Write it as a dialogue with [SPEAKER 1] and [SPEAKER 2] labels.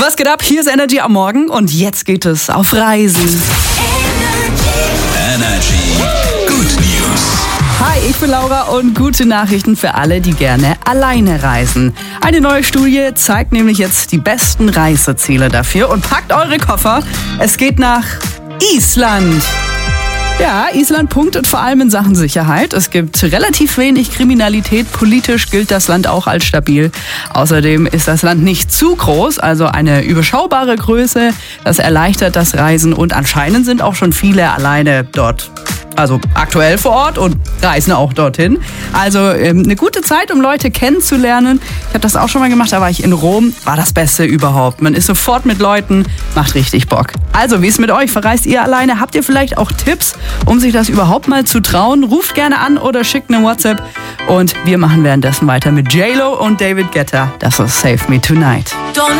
[SPEAKER 1] Was geht ab? Hier ist Energy am Morgen und jetzt geht es auf Reisen.
[SPEAKER 2] Energy Good News.
[SPEAKER 1] Hi, ich bin Laura und gute Nachrichten für alle, die gerne alleine reisen. Eine neue Studie zeigt nämlich jetzt die besten Reiseziele dafür und packt eure Koffer. Es geht nach Island. Ja, Island punktet vor allem in Sachen Sicherheit. Es gibt relativ wenig Kriminalität. Politisch gilt das Land auch als stabil. Außerdem ist das Land nicht zu groß, also eine überschaubare Größe. Das erleichtert das Reisen und anscheinend sind auch schon viele alleine dort. Also aktuell vor Ort und reisen auch dorthin. Also eine gute Zeit, um Leute kennenzulernen. Ich habe das auch schon mal gemacht, da war ich in Rom. War das Beste überhaupt. Man ist sofort mit Leuten, macht richtig Bock. Also, wie ist es mit euch? Verreist ihr alleine? Habt ihr vielleicht auch Tipps, um sich das überhaupt mal zu trauen? Ruft gerne an oder schickt eine WhatsApp. Und wir machen währenddessen weiter mit J-Lo und David Guetta. Das ist Save Me Tonight.